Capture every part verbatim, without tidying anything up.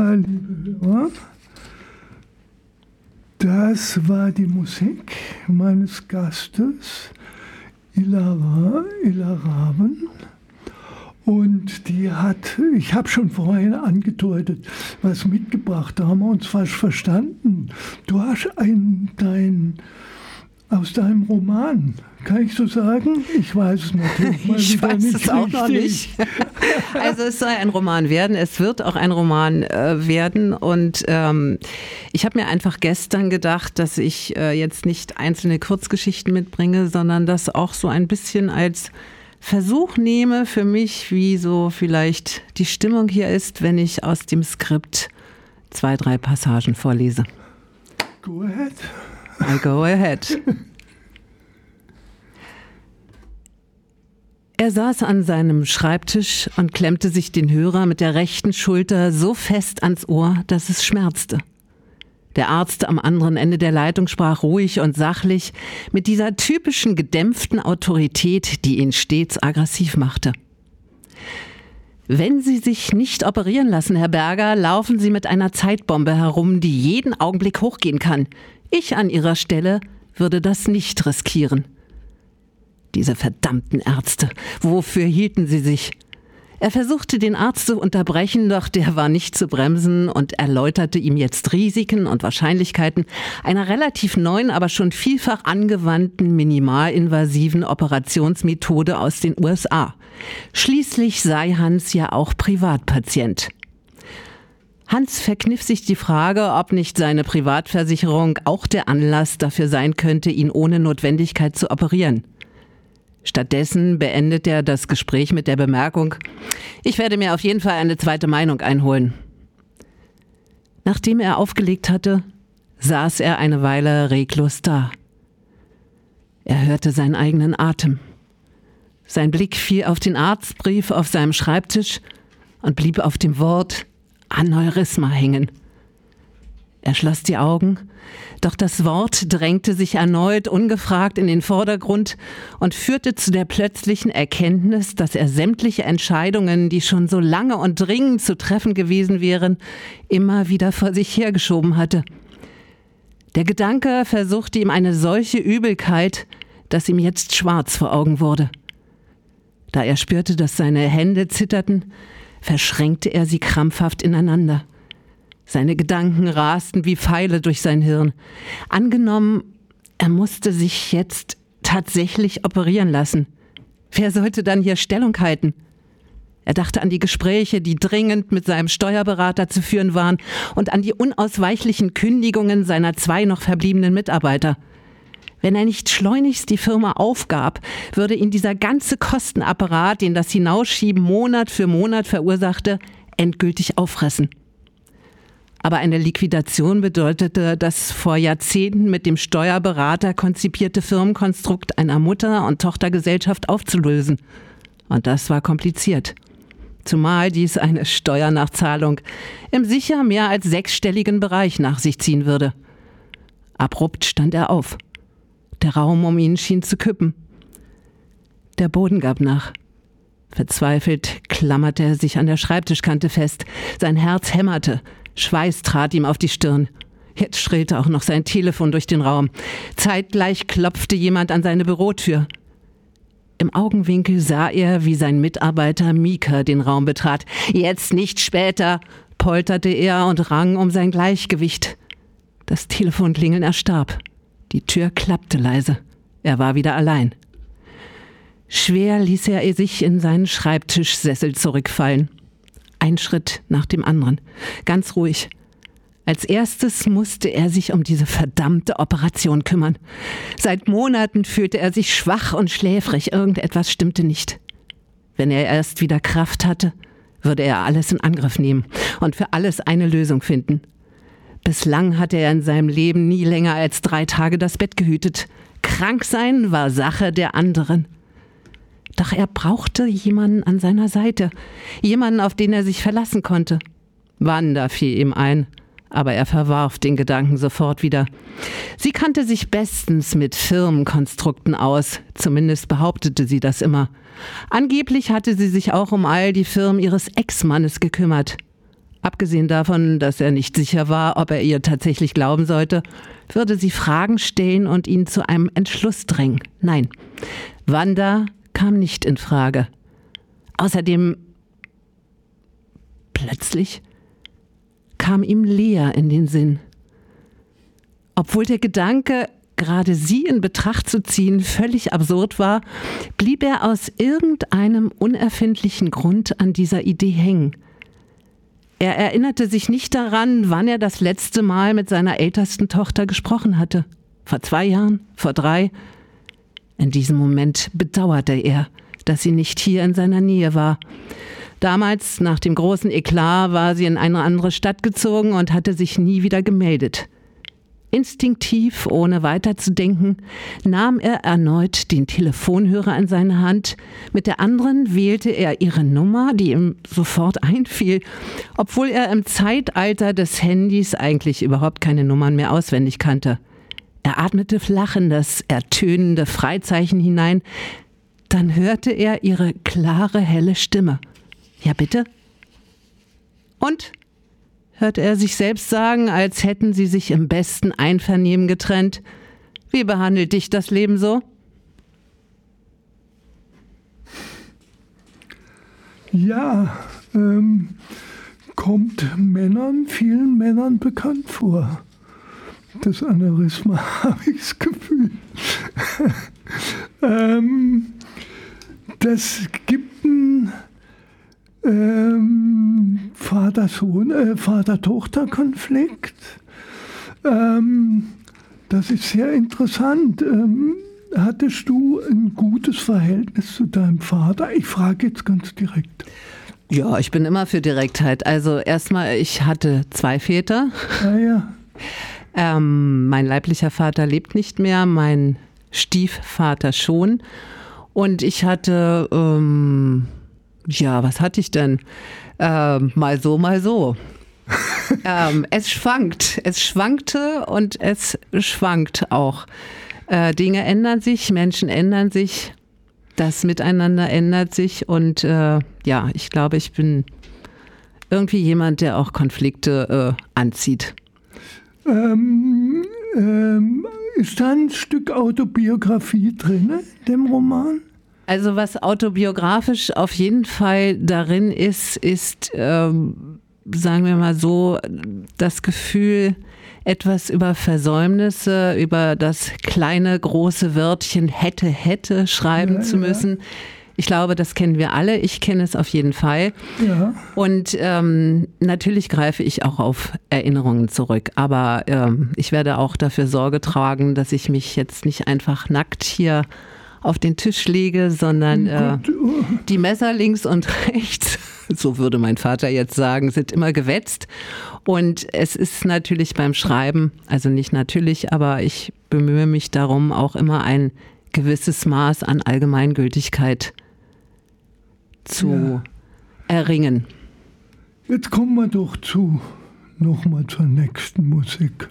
Ja, liebe Hörer, das war die Musik meines Gastes, Ilara, Ila Raven. Und die hat, ich habe schon vorhin angedeutet, was mitgebracht, da haben wir uns falsch verstanden. Du hast ein, dein, aus deinem Roman, kann ich so sagen? Ich weiß es natürlich mal ich wieder weiß nicht es auch richtig. noch nicht. Also es soll ein Roman werden, es wird auch ein Roman äh, werden und ähm, ich habe mir einfach gestern gedacht, dass ich äh, jetzt nicht einzelne Kurzgeschichten mitbringe, sondern das auch so ein bisschen als Versuch nehme für mich, wie so vielleicht die Stimmung hier ist, wenn ich aus dem Skript zwei, drei Passagen vorlese. Go ahead. I go ahead. Er saß an seinem Schreibtisch und klemmte sich den Hörer mit der rechten Schulter so fest ans Ohr, dass es schmerzte. Der Arzt am anderen Ende der Leitung sprach ruhig und sachlich, mit dieser typischen gedämpften Autorität, die ihn stets aggressiv machte. Wenn Sie sich nicht operieren lassen, Herr Berger, laufen Sie mit einer Zeitbombe herum, die jeden Augenblick hochgehen kann. Ich an Ihrer Stelle würde das nicht riskieren. Diese verdammten Ärzte, wofür hielten sie sich? Er versuchte, den Arzt zu unterbrechen, doch der war nicht zu bremsen und erläuterte ihm jetzt Risiken und Wahrscheinlichkeiten einer relativ neuen, aber schon vielfach angewandten minimalinvasiven Operationsmethode aus den U S A. Schließlich sei Hans ja auch Privatpatient. Hans verkniff sich die Frage, ob nicht seine Privatversicherung auch der Anlass dafür sein könnte, ihn ohne Notwendigkeit zu operieren. Stattdessen beendet er das Gespräch mit der Bemerkung: Ich werde mir auf jeden Fall eine zweite Meinung einholen. Nachdem er aufgelegt hatte, saß er eine Weile reglos da. Er hörte seinen eigenen Atem. Sein Blick fiel auf den Arztbrief auf seinem Schreibtisch und blieb auf dem Wort Aneurysma hängen. Er schloss die Augen, doch das Wort drängte sich erneut ungefragt in den Vordergrund und führte zu der plötzlichen Erkenntnis, dass er sämtliche Entscheidungen, die schon so lange und dringend zu treffen gewesen wären, immer wieder vor sich hergeschoben hatte. Der Gedanke versuchte ihm eine solche Übelkeit, dass ihm jetzt schwarz vor Augen wurde. Da er spürte, dass seine Hände zitterten, verschränkte er sie krampfhaft ineinander. Seine Gedanken rasten wie Pfeile durch sein Hirn. Angenommen, er musste sich jetzt tatsächlich operieren lassen. Wer sollte dann hier Stellung halten? Er dachte an die Gespräche, die dringend mit seinem Steuerberater zu führen waren, und an die unausweichlichen Kündigungen seiner zwei noch verbliebenen Mitarbeiter. Wenn er nicht schleunigst die Firma aufgab, würde ihn dieser ganze Kostenapparat, den das Hinausschieben Monat für Monat verursachte, endgültig auffressen. Aber eine Liquidation bedeutete das vor Jahrzehnten mit dem Steuerberater konzipierte Firmenkonstrukt einer Mutter- und Tochtergesellschaft aufzulösen. Und das war kompliziert. Zumal dies eine Steuernachzahlung im sicher mehr als sechsstelligen Bereich nach sich ziehen würde. Abrupt stand er auf. Der Raum um ihn schien zu kippen. Der Boden gab nach. Verzweifelt klammerte er sich an der Schreibtischkante fest. Sein Herz hämmerte. Schweiß trat ihm auf die Stirn. Jetzt schrillte auch noch sein Telefon durch den Raum. Zeitgleich klopfte jemand an seine Bürotür. Im Augenwinkel sah er, wie sein Mitarbeiter Mika den Raum betrat. »Jetzt nicht später«, polterte er und rang um sein Gleichgewicht. Das Telefonklingeln erstarb. Die Tür klappte leise. Er war wieder allein. Schwer ließ er sich in seinen Schreibtischsessel zurückfallen. Ein Schritt nach dem anderen. Ganz ruhig. Als erstes musste er sich um diese verdammte Operation kümmern. Seit Monaten fühlte er sich schwach und schläfrig. Irgendetwas stimmte nicht. Wenn er erst wieder Kraft hatte, würde er alles in Angriff nehmen und für alles eine Lösung finden. Bislang hatte er in seinem Leben nie länger als drei Tage das Bett gehütet. Krank sein war Sache der anderen. Doch er brauchte jemanden an seiner Seite, jemanden, auf den er sich verlassen konnte. Wanda fiel ihm ein, aber er verwarf den Gedanken sofort wieder. Sie kannte sich bestens mit Firmenkonstrukten aus, zumindest behauptete sie das immer. Angeblich hatte sie sich auch um all die Firmen ihres Ex-Mannes gekümmert. Abgesehen davon, dass er nicht sicher war, ob er ihr tatsächlich glauben sollte, würde sie Fragen stellen und ihn zu einem Entschluss drängen. Nein, Wanda kam nicht in Frage. Außerdem, plötzlich kam ihm Lea in den Sinn. Obwohl der Gedanke, gerade sie in Betracht zu ziehen, völlig absurd war, blieb er aus irgendeinem unerfindlichen Grund an dieser Idee hängen. Er erinnerte sich nicht daran, wann er das letzte Mal mit seiner ältesten Tochter gesprochen hatte. Vor zwei Jahren? Vor drei? In diesem Moment bedauerte er, dass sie nicht hier in seiner Nähe war. Damals, nach dem großen Eklat, war sie in eine andere Stadt gezogen und hatte sich nie wieder gemeldet. Instinktiv, ohne weiterzudenken, nahm er erneut den Telefonhörer in seine Hand. Mit der anderen wählte er ihre Nummer, die ihm sofort einfiel, obwohl er im Zeitalter des Handys eigentlich überhaupt keine Nummern mehr auswendig kannte. Er atmete flach in das ertönende Freizeichen hinein. Dann hörte er ihre klare, helle Stimme. »Ja, bitte?« »Und?« hörte er sich selbst sagen, als hätten sie sich im besten Einvernehmen getrennt. »Wie behandelt dich das Leben so?« Ja, ähm, kommt Männern, vielen Männern bekannt vor. Das Aneurysma, habe ich das Gefühl. ähm, das gibt ein ähm, Vater-Sohn, äh, Vater-Tochter-Konflikt. Ähm, das ist sehr interessant. Ähm, hattest du ein gutes Verhältnis zu deinem Vater? Ich frage jetzt ganz direkt. Ja, ich bin immer für Direktheit. Also erstmal, ich hatte zwei Väter. Ah, ja. ähm, mein leiblicher Vater lebt nicht mehr, mein Stiefvater schon. Und ich hatte, ähm, ja, was hatte ich denn? Ähm, mal so, mal so. ähm, es schwankt. Es schwankte und es schwankt auch. Äh, Dinge ändern sich, Menschen ändern sich, das Miteinander ändert sich. Und äh, ja, ich glaube, ich bin irgendwie jemand, der auch Konflikte äh, anzieht. Ähm, ähm, ist da ein Stück Autobiografie drin in dem Roman? Also was autobiografisch auf jeden Fall darin ist, ist, ähm, sagen wir mal so, das Gefühl, etwas über Versäumnisse, über das kleine, große Wörtchen hätte, hätte schreiben ja, zu müssen. Ja. Ich glaube, das kennen wir alle. Ich kenne es auf jeden Fall. Ja. Und ähm, natürlich greife ich auch auf Erinnerungen zurück. Aber ähm, ich werde auch dafür Sorge tragen, dass ich mich jetzt nicht einfach nackt hier auf den Tisch lege, sondern äh, die Messer links und rechts, so würde mein Vater jetzt sagen, sind immer gewetzt. Und es ist natürlich beim Schreiben, also nicht natürlich, aber ich bemühe mich darum, auch immer ein gewisses Maß an Allgemeingültigkeit zu ja. erringen. Jetzt kommen wir doch zu, nochmal zur nächsten Musik.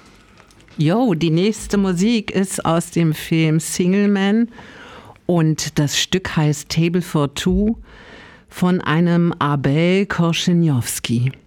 Jo, die nächste Musik ist aus dem Film Single Man und das Stück heißt Table for Two von einem Abel Korzeniowski.